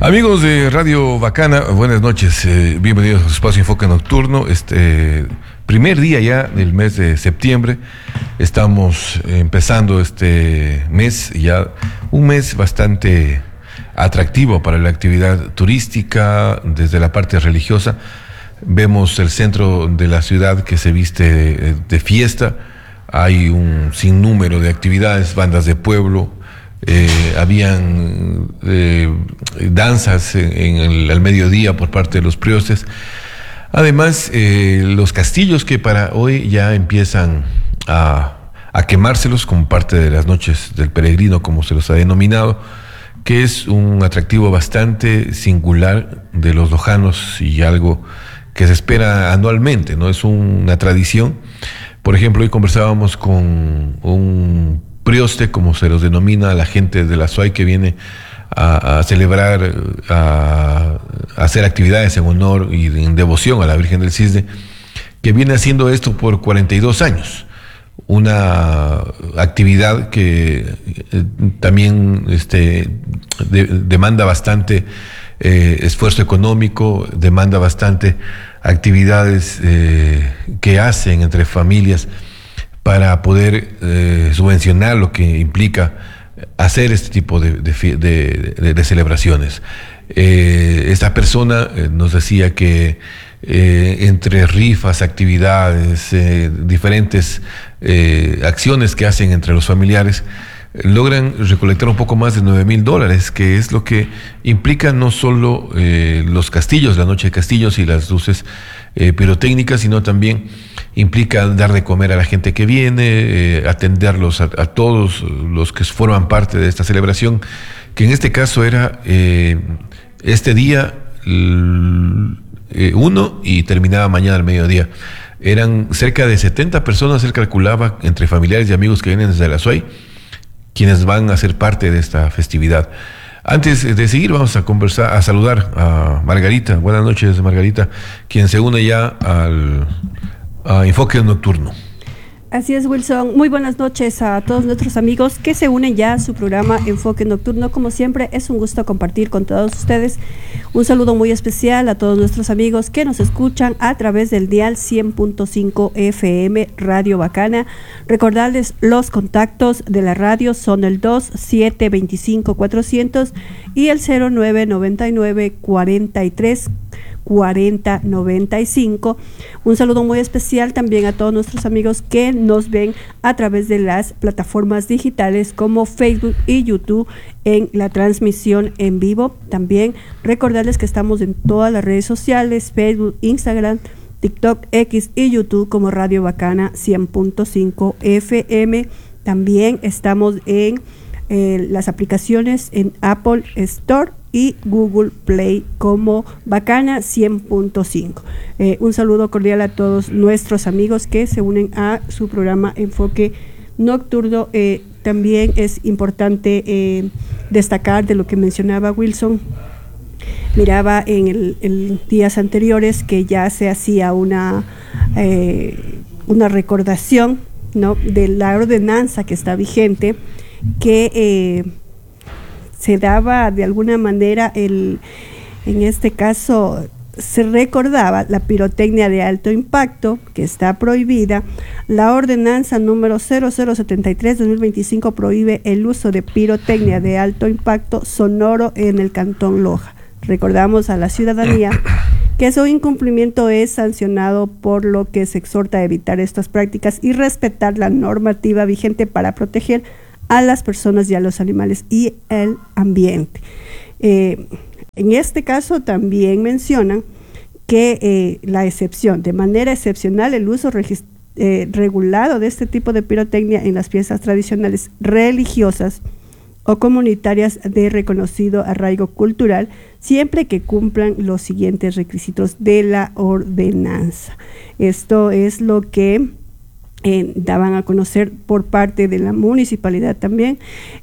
Amigos de Radio Bacana, buenas noches, bienvenidos a su espacio Enfoque Nocturno. Primer día ya del mes de septiembre, estamos empezando este mes, ya un mes bastante atractivo para la actividad turística, desde la parte religiosa. Vemos el centro de la ciudad que se viste de fiesta, hay un sinnúmero de actividades, bandas de pueblo. Habían danzas al mediodía por parte de los priostes. Además, los castillos que para hoy ya empiezan a quemárselos como parte de las noches del peregrino, como se los ha denominado, que es un atractivo bastante singular de los lojanos y algo que se espera anualmente, ¿no? Es una tradición. Por ejemplo, hoy conversábamos con un prioste, como se los denomina a la gente de la SUAY que viene a celebrar, a hacer actividades en honor y en devoción a la Virgen del Cisne, que viene haciendo esto por 42 años. Una actividad que también demanda bastante esfuerzo económico, demanda bastante actividades que hacen entre familias para poder subvencionar lo que implica hacer este tipo de celebraciones. Esta persona nos decía que entre rifas, actividades, diferentes acciones que hacen entre los familiares, logran recolectar un poco más de $9,000, que es lo que implica no solo los castillos, la noche de castillos y las luces pirotécnicas, sino también implica dar de comer a la gente que viene, atenderlos a todos los que forman parte de esta celebración, que en este caso era este día 1 y terminaba mañana al mediodía. Eran cerca de 70 personas, él calculaba, entre familiares y amigos que vienen desde la SUAY, quienes van a ser parte de esta festividad. Antes de seguir, vamos a conversar, a saludar a Margarita. Buenas noches, Margarita, quien se une ya a Enfoque Nocturno. Así es, Wilson. Muy buenas noches a todos nuestros amigos que se unen ya a su programa Enfoque Nocturno. Como siempre, es un gusto compartir con todos ustedes. Un saludo muy especial a todos nuestros amigos que nos escuchan a través del dial 100.5 FM Radio Bacana. Recordarles los contactos de la radio son el 2725-400 y el 0999-434095. Un saludo muy especial también a todos nuestros amigos que nos ven a través de las plataformas digitales como Facebook y YouTube en la transmisión en vivo. También recordarles que estamos en todas las redes sociales, Facebook, Instagram, TikTok, X y YouTube como Radio Bacana 100.5 FM. También estamos en las aplicaciones en Apple Store y Google Play como Bacana 100.5. Un saludo cordial a todos nuestros amigos que se unen a su programa Enfoque Nocturno. También es importante destacar de lo que mencionaba Wilson. Miraba en días anteriores que ya se hacía una recordación, ¿no?, de la ordenanza que está vigente, que se daba de alguna manera, en este caso se recordaba la pirotecnia de alto impacto que está prohibida. La ordenanza número 0073-2025 prohíbe el uso de pirotecnia de alto impacto sonoro en el Cantón Loja. Recordamos a la ciudadanía que su incumplimiento es sancionado, por lo que se exhorta a evitar estas prácticas y respetar la normativa vigente para proteger a las personas y a los animales y el ambiente. En este caso también mencionan que la excepción, de manera excepcional, el uso regulado de este tipo de pirotecnia en las fiestas tradicionales religiosas o comunitarias de reconocido arraigo cultural, siempre que cumplan los siguientes requisitos de la ordenanza. Esto es lo que daban a conocer por parte de la municipalidad también,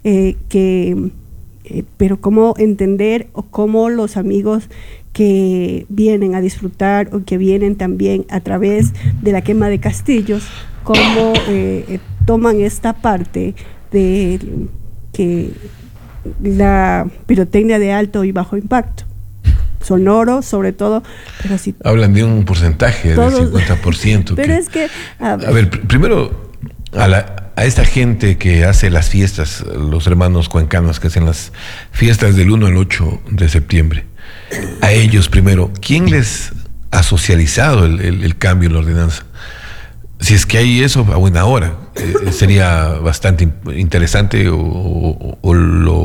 pero cómo entender o cómo los amigos que vienen a disfrutar o que vienen también a través de la quema de castillos, cómo toman esta parte de que la pirotecnia de alto y bajo impacto. Sonoro, sobre todo, pero si hablan de un porcentaje del 50%. Pero es que... A ver, primero, a esta gente que hace las fiestas, los hermanos cuencanos que hacen las fiestas del 1 al 8 de septiembre, a ellos primero, ¿quién les ha socializado el cambio en la ordenanza? Si es que hay eso a buena hora, sería bastante interesante o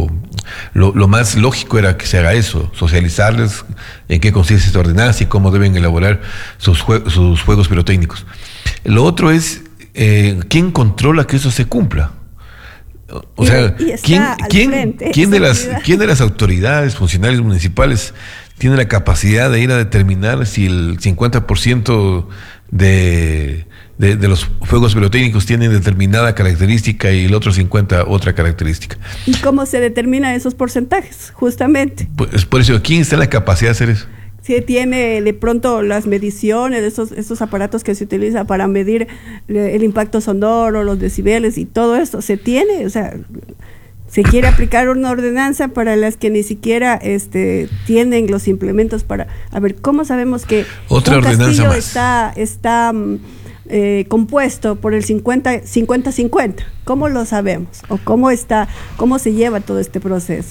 lo más lógico era que se haga eso, socializarles en qué consiste esta ordenanza y cómo deben elaborar sus juegos pirotécnicos. Lo otro es, ¿quién controla que eso se cumpla? O sea, ¿quién de las autoridades, funcionarios municipales tiene la capacidad de ir a determinar si el 50% de los fuegos pirotécnicos tienen determinada característica y el otro 50% otra característica? ¿Y cómo se determinan esos porcentajes? Justamente. Pues por eso, ¿quién está en la capacidad de hacer eso? Se tiene de pronto las mediciones, estos aparatos que se utilizan para medir el impacto sonoro, los decibeles y todo esto. Se tiene, o sea, se quiere aplicar una ordenanza para las que ni siquiera tienen los implementos para... A ver, ¿cómo sabemos que otra un ordenanza castillo más está compuesto por el 50-50? ¿Cómo lo sabemos? ¿O cómo se lleva todo este proceso?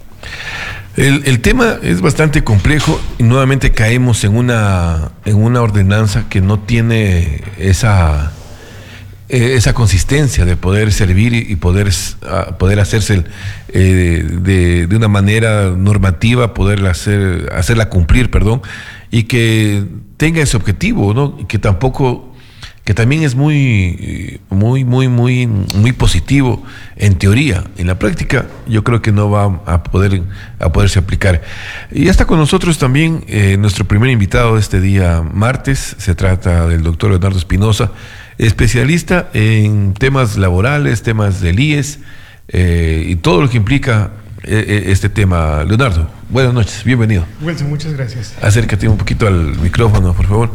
El tema es bastante complejo y nuevamente caemos en una ordenanza que no tiene esa consistencia de poder servir y poder hacerse de una manera normativa, poderla hacerla cumplir, y que tenga ese objetivo, ¿no? Que también es muy positivo en teoría. En la práctica yo creo que no va a poderse aplicar. Y ya está con nosotros también nuestro primer invitado de este día martes. Se trata del doctor Leonardo Espinosa, especialista en temas laborales, temas del IES y todo lo que implica este tema. Leonardo, buenas noches, bienvenido. Wilson, muchas gracias. Acércate un poquito al micrófono, por favor.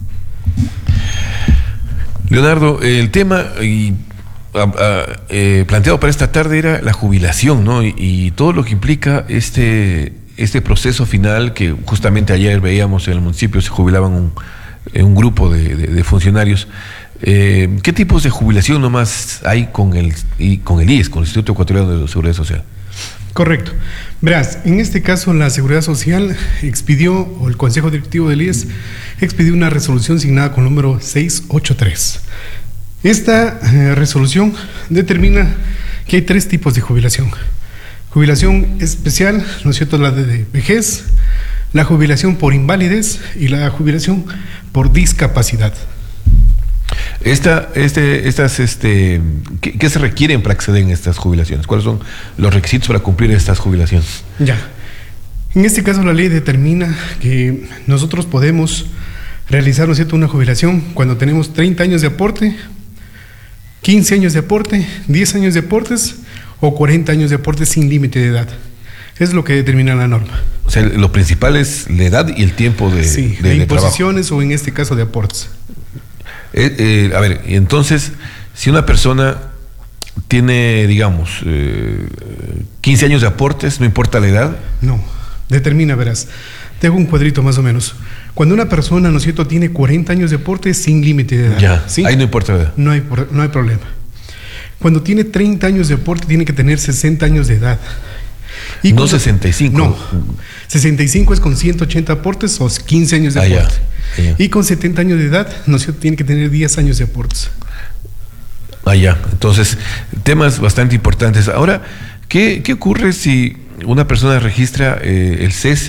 Leonardo, el tema planteado para esta tarde era la jubilación, ¿no? Y todo lo que implica este proceso final, que justamente ayer veíamos en el municipio se jubilaban un grupo de funcionarios. ¿Qué tipos de jubilación nomás hay con el IES, con el Instituto Ecuatoriano de Seguridad Social? Correcto. Verás, en este caso la Seguridad Social expidió, o el Consejo Directivo del IES expidió una resolución signada con número 683. Esta resolución determina que hay 3 tipos de jubilación. Jubilación especial, ¿no es cierto?, la de vejez, la jubilación por invalidez y la jubilación por discapacidad. ¿Qué se requieren para acceder a estas jubilaciones? ¿Cuáles son los requisitos para cumplir estas jubilaciones? Ya. En este caso la ley determina que nosotros podemos realizar, ¿no es cierto?, una jubilación cuando tenemos 30 años de aporte, 15 años de aporte, 10 años de aportes o 40 años de aporte sin límite de edad. Es lo que determina la norma. O sea, lo principal es la edad y el tiempo de imposiciones trabajo. O en este caso de aportes. A ver, y entonces, si una persona tiene, digamos, 15 años de aportes, ¿no importa la edad? No, determina, verás. Te hago un cuadrito más o menos. Cuando una persona, ¿no es cierto?, tiene 40 años de aporte sin límite de edad. Ya, ¿sí? Ahí no importa la edad. No hay problema. Cuando tiene 30 años de aporte, tiene que tener 60 años de edad. Y no 65. No, 65 es con 180 aportes o 15 años de aporte. Ya. Y con 70 años de edad, ¿no es cierto?, tiene que tener 10 años de aportes. Entonces, temas bastante importantes. Ahora, ¿qué ocurre si una persona registra el cese